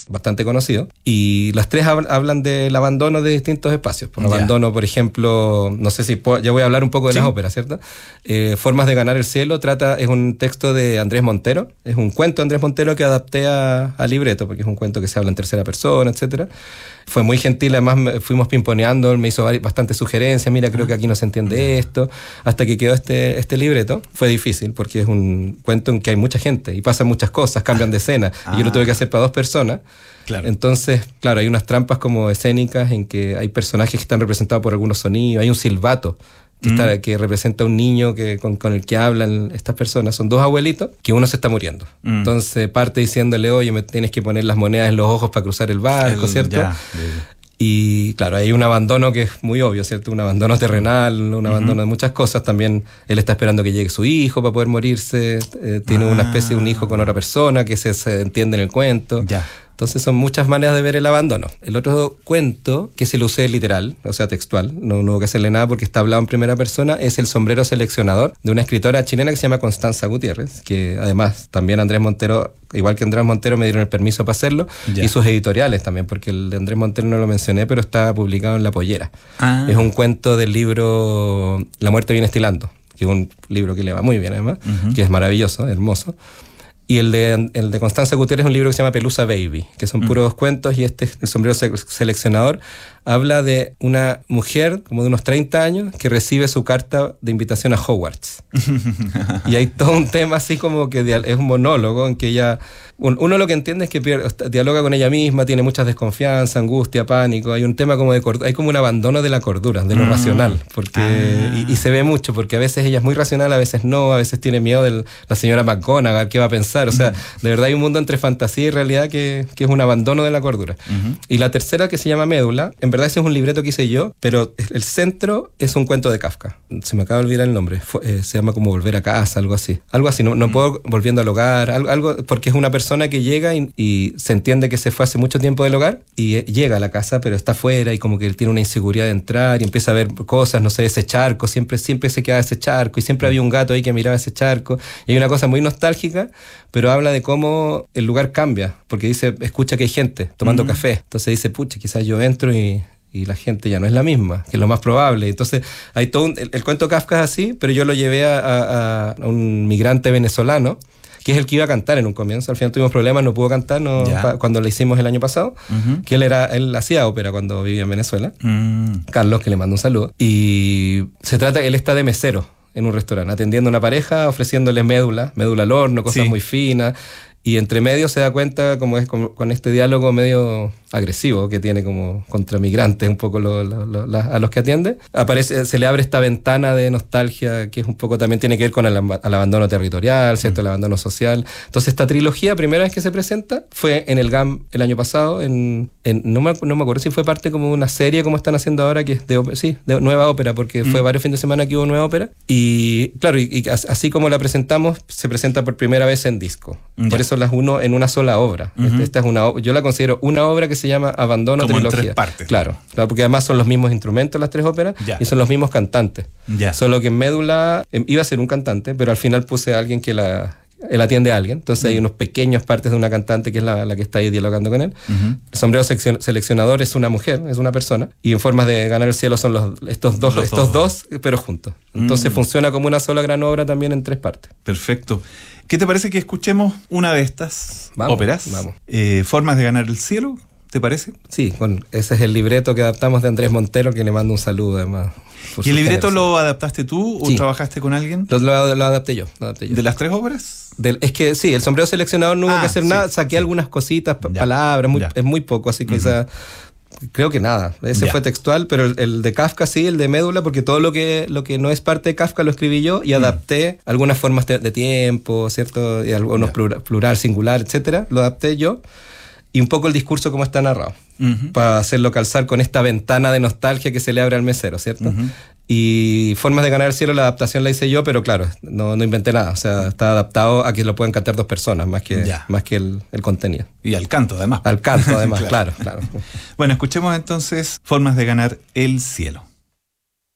bastante conocido. Y las tres hablan del abandono de distintos espacios. Por abandono, por ejemplo, no sé si ya voy a hablar un poco de las óperas, ¿cierto? Formas de ganar el cielo es un texto de Andrés Montero, es un cuento de Andrés Montero que adapté a libreto, porque es un cuento que se habla en tercera persona, etcétera. Fue muy gentil, además fuimos pimponeando, él me hizo bastantes sugerencias, mira, creo que aquí no se entiende esto, hasta que quedó este libreto. Fue difícil, porque es un cuento en que hay mucha gente y pasan muchas cosas, cambian de escena, y yo lo tuve que hacer para 2 personas. Claro. Entonces, claro, hay unas trampas como escénicas en que hay personajes que están representados por algunos sonidos, hay un silbato que representa a un niño con el que hablan estas personas. Son 2 abuelitos que uno se está muriendo. Entonces parte diciéndole, oye, me tienes que poner las monedas en los ojos para cruzar el barco, ¿cierto? Y claro, hay un abandono que es muy obvio, ¿cierto? Un abandono terrenal, un abandono de muchas cosas. También él está esperando que llegue su hijo para poder morirse. Tiene una especie de un hijo con otra persona que se entiende en el cuento. Entonces son muchas maneras de ver el abandono. El otro cuento, que se lo usé literal, o sea textual, no hubo que hacerle nada porque está hablado en primera persona, es El sombrero seleccionador, de una escritora chilena que se llama Constanza Gutiérrez, que además también Andrés Montero, igual que Andrés Montero, me dieron el permiso para hacerlo, y sus editoriales también, porque el de Andrés Montero no lo mencioné, pero está publicado en La Pollera. Es un cuento del libro La muerte viene estilando, que es un libro que le va muy bien además, que es maravilloso, hermoso. Y el de Constanza Gutiérrez es un libro que se llama Pelusa Baby, que son puros cuentos, y El sombrero seleccionador habla de una mujer como de unos 30 años que recibe su carta de invitación a Hogwarts. Y hay todo un tema así como que es un monólogo en que ella... Uno lo que entiende es que dialoga con ella misma, tiene mucha desconfianza, angustia, pánico. Hay un tema como hay como un abandono de la cordura, de lo racional. Y se ve mucho, porque a veces ella es muy racional, a veces no, a veces tiene miedo de la señora McGonagall, qué va a pensar. O sea, de verdad hay un mundo entre fantasía y realidad que es un abandono de la cordura. Y la tercera, que se llama Médula, en verdad ese es un libreto que hice yo, pero el centro es un cuento de Kafka. Se me acaba de olvidar el nombre. Se llama como Volver a casa, algo así. Algo así, no puedo, volviendo al hogar, algo, porque es una persona que llega y se entiende que se fue hace mucho tiempo del hogar y llega a la casa, pero está afuera y como que él tiene una inseguridad de entrar y empieza a ver cosas, no sé, ese charco, siempre se queda ese charco y siempre había un gato ahí que miraba ese charco. Y hay una cosa muy nostálgica, pero habla de cómo el lugar cambia, porque escucha que hay gente tomando café. Entonces dice, pucha, quizás yo entro y la gente ya no es la misma, que es lo más probable. Entonces hay todo el cuento Kafka es así, pero yo lo llevé a un migrante venezolano, que es el que iba a cantar en un comienzo. Al final tuvimos problemas, no pudo cantar cuando lo hicimos el año pasado, que él hacía ópera cuando vivía en Venezuela. Carlos, que le mando un saludo. Y él está de mesero en un restaurante, atendiendo a una pareja, ofreciéndole médula al horno, cosas muy finas. Y entre medio se da cuenta como es con este diálogo medio agresivo que tiene como contra migrantes un poco a los que atiende. Se le abre esta ventana de nostalgia que es un poco también tiene que ver con el abandono territorial, ¿cierto? El abandono social. Entonces esta trilogía, primera vez que se presenta, fue en el GAM el año pasado, no me acuerdo si fue parte como de una serie como están haciendo ahora, que es de nueva ópera, porque fue varios fines de semana que hubo nueva ópera. Y claro, y así como la presentamos, se presenta por primera vez en disco. Por eso las uno en una sola obra. Esta es yo la considero una obra que se llama Abandono como Trilogía. En 3 partes. Claro, porque además son los mismos instrumentos las 3 óperas y son los mismos cantantes. Solo que en Médula iba a ser un cantante, pero al final puse a alguien que él atiende a alguien. Entonces hay unas pequeñas partes de una cantante que es la que está ahí dialogando con él. El sombrero seleccionador es una mujer, es una persona. Y en Formas de ganar el cielo son estos dos, pero juntos. Entonces funciona como una sola gran obra también en 3 partes. Perfecto. ¿Qué te parece que escuchemos una de estas óperas? Vamos. Formas de ganar el cielo, ¿te parece? Sí, ese es el libreto que adaptamos de Andrés Montero, que le mando un saludo además. ¿Y el libreto lo adaptaste tú o trabajaste con alguien? Lo adapté yo. ¿De las 3 óperas? Es que sí, el sombrero seleccionador no hubo que hacer nada, saqué algunas cositas, palabras, es muy poco, así que quizás... Creo que nada, ese fue textual, pero el de Kafka sí, el de Médula, porque todo lo que no es parte de Kafka lo escribí yo y adapté algunas formas de tiempo, ¿cierto? Y algunos plural, singular, etcétera, lo adapté yo. Y un poco el discurso como está narrado, para hacerlo calzar con esta ventana de nostalgia que se le abre al mesero, ¿cierto? Y Formas de ganar el cielo, la adaptación la hice yo, pero claro, no inventé nada. O sea, está adaptado a que lo puedan cantar 2 personas, más que el contenido. Y al canto, además. Al canto, además, claro. Bueno, escuchemos entonces Formas de ganar el cielo.